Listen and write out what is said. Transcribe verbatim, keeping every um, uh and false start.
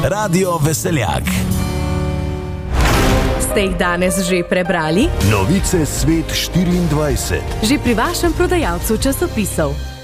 Radio Veseljak. Ste jih danes že prebrali? Novice Svet štiriindvajset. Že pri vašem prodajalcu časopisov.